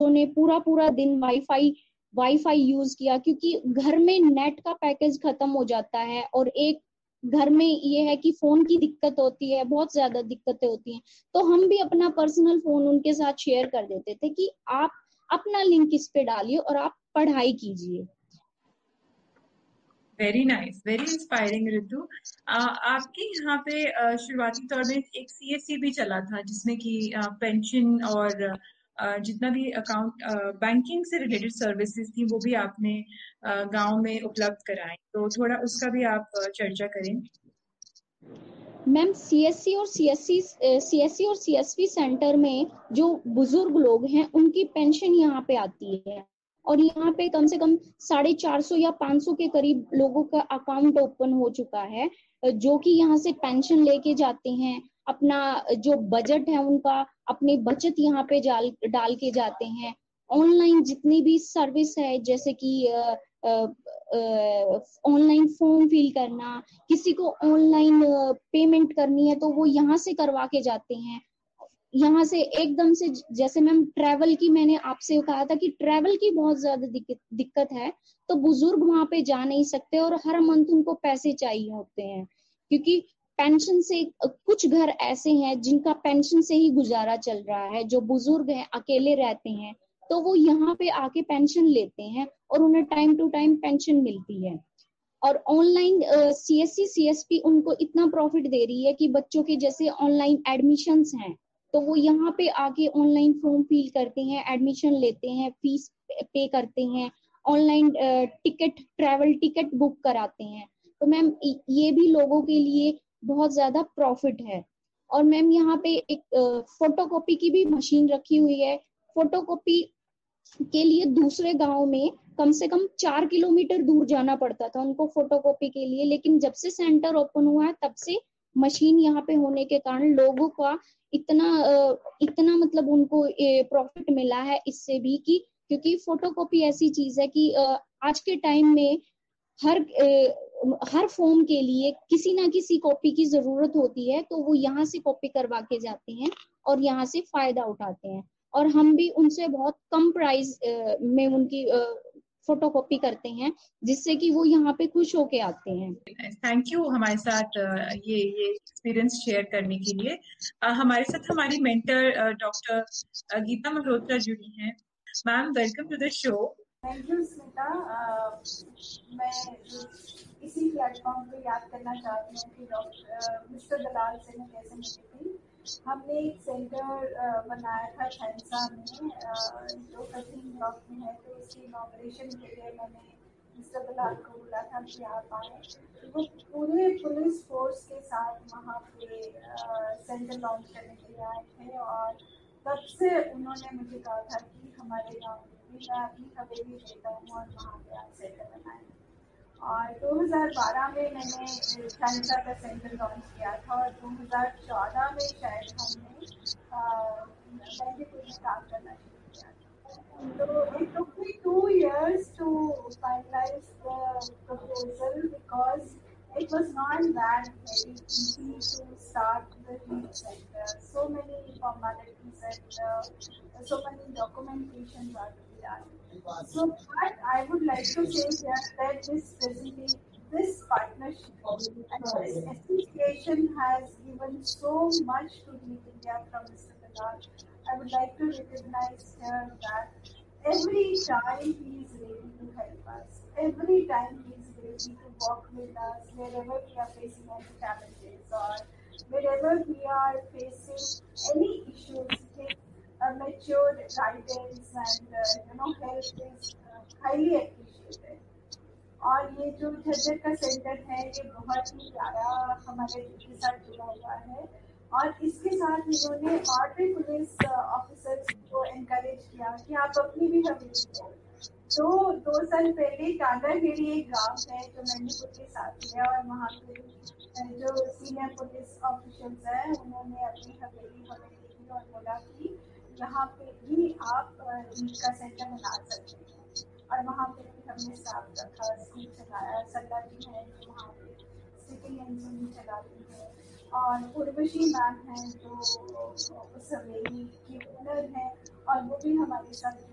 ने पूरा पूरा दिन वाईफाई वाईफाई यूज किया, क्योंकि घर में नेट का पैकेज खत्म हो जाता है और एक घर में ये है कि फोन की दिक्कत होती है, बहुत ज्यादा दिक्कतें होती हैं। तो हम भी अपना पर्सनल फोन उनके साथ शेयर कर देते थे कि आप अपना लिंक इस पे डालिए और आप पढ़ाई कीजिए। Very nice, very inspiring Ritu. आपके यहाँ पे शुरुआती तौर में एक सीएससी भी चला था, जिसमें कि पेंशन और जितना भी अकाउंट बैंकिंग से रिलेटेड सर्विसेज थी वो भी आपने गांव में उपलब्ध कराई, तो थोड़ा उसका भी आप चर्चा करें। मैम सीएससी और सीएसपी सेंटर में जो बुजुर्ग लोग हैं उनकी पेंशन यहाँ पे आती है, और यहाँ पे कम से कम 450 या 500 के करीब लोगों का अकाउंट ओपन हो चुका है, जो कि यहाँ से पेंशन लेके जाते हैं। अपना जो बजट है उनका, अपनी बचत यहाँ पे डाल के जाते हैं। ऑनलाइन जितनी भी सर्विस है, जैसे कि ऑनलाइन फॉर्म फिल करना, किसी को ऑनलाइन पेमेंट करनी है तो वो यहाँ से करवा के जाते हैं। यहाँ से एकदम से, जैसे मैम ट्रैवल की मैंने आपसे कहा था कि ट्रैवल की बहुत ज्यादा दिक्कत है, तो बुजुर्ग वहां पे जा नहीं सकते और हर मंथ उनको पैसे चाहिए होते हैं, क्योंकि पेंशन से कुछ घर ऐसे हैं जिनका पेंशन से ही गुजारा चल रहा है, जो बुजुर्ग हैं अकेले रहते हैं, तो वो यहाँ पे आके पेंशन लेते हैं और उन्हें टाइम टू टाइम पेंशन मिलती है। और ऑनलाइन सीएससी सीएसपी उनको इतना प्रॉफिट दे रही है कि बच्चों के जैसे ऑनलाइन एडमिशन्स हैं, तो वो यहाँ पे आके ऑनलाइन फॉर्म फिल करते हैं, एडमिशन लेते हैं, फीस पे करते हैं, online ticket travel ticket book कराते हैं। तो मैम ये भी लोगों के लिए बहुत ज्यादा प्रॉफिट है। और मैम यहाँ पे एक फोटोकॉपी की भी मशीन रखी हुई है। फोटोकॉपी के लिए दूसरे गांव में कम से कम 4 किलोमीटर दूर जाना पड़ता था उनको फोटोकॉपी के लिए, लेकिन जब से सेंटर ओपन हुआ है तब से मशीन यहाँ पे होने के कारण लोगों का इतना मतलब उनको प्रॉफिट मिला है इससे भी, कि क्योंकि फोटोकॉपी ऐसी चीज है कि आज के टाइम में हर फॉर्म के लिए किसी ना किसी कॉपी की जरूरत होती है, तो वो यहाँ से कॉपी करवा के जाते हैं और यहाँ से फायदा उठाते हैं। और हम भी उनसे बहुत कम प्राइस में उनकी फोटोकॉपी करते हैं, जिससे कि वो यहाँ पे खुश होके आते हैं। थैंक यू हमारे साथ ये एक्सपीरियंस शेयर करने के लिए। हमारे साथ हमारी मेंटर डॉक्टर गीता मल्होत्रा जुड़ी हैं। Ma'am, welcome to the show. Thank you Smita. मैं इसी प्लेटफॉर्म पे याद करना चाहती हूँ कि डॉक्टर मिस्टर दलाल से मैं कैसे मिली थी। हमने एक सेंटर बनाया था खैंसा में, जो कठिन ब्लॉक में है, तो उसकी इनॉग्रेशन के लिए मैंने मिस्टर दलाल को बोला था कि आप आए। वो पूरे पुलिस फोर्स के साथ वहाँ पे सेंटर लॉन्च करने के लिए आए थे, और तब से उन्होंने मुझे कहा था कि हमारे गाँव में भी मैं अपनी हवेली देता हूँ और वहाँ पे आप सेंटर बनाएं। और 2012 में मैंने खैंसा का सेंटर लॉन्च किया था, और 2014 में शायद हमने बैंडीपुर में काम करना शुरू किया था। तो it took me 2 years to finalize the proposal because it was not that very easy to start the youth center. So many formalities and so many documentations are to be done. So, but I would like to say here that this partnership and this association has given so much to Youth India from Mr. Dalal. I would like to recognize here that every time he is ready to help us, every time he is ready to walk with us wherever we are facing any challenges or wherever we are facing any issues. His mature guidance and help is highly appreciated. और ये जो झज्जर का centre है ये बहुत ही प्यारा हमारे के साथ जुड़ा हुआ है, और इसके साथ इन्होंने और भी पुलिस ऑफिसर्स को एनकरेज किया कि आप अपनी भी हवेली दो। तो 2 साल पहले कांदाखेड़ी एक गांव है जो मैंडीपुर के साथ है, और वहाँ पे जो सीनियर पुलिस ऑफिसर्स हैं उन्होंने अपनी हवेली हमें दी और बोला कि यहाँ पे भी आप ईद का सेंटर बना सकते हैं। और वहाँ पे भी हमने स्टाफ रखा, स्कूल चलाया। सल्ला जी हैं जो वहाँ पे सिटिंग एंड चलाती है, और उर्वशी मैम हैं जो उस हवेली की ओनर हैं, और वो भी हमारे साथ